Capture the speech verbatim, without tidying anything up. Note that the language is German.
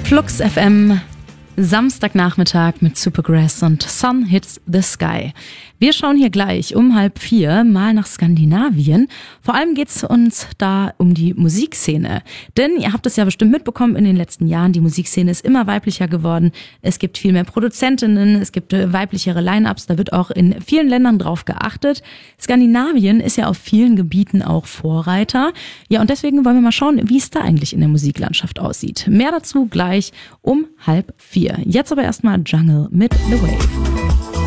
Flux F M, Samstagnachmittag mit Supergrass und Sun Hits the Sky. Wir schauen hier gleich um halb vier mal nach Skandinavien. Vor allem geht's uns da um die Musikszene. Denn ihr habt es ja bestimmt mitbekommen in den letzten Jahren, die Musikszene ist immer weiblicher geworden. Es gibt viel mehr Produzentinnen, es gibt weiblichere Line-Ups, da wird auch in vielen Ländern drauf geachtet. Skandinavien ist ja auf vielen Gebieten auch Vorreiter. Ja, und deswegen wollen wir mal schauen, wie es da eigentlich in der Musiklandschaft aussieht. Mehr dazu gleich um halb vier. Jetzt aber erstmal Jungle mit The Wave.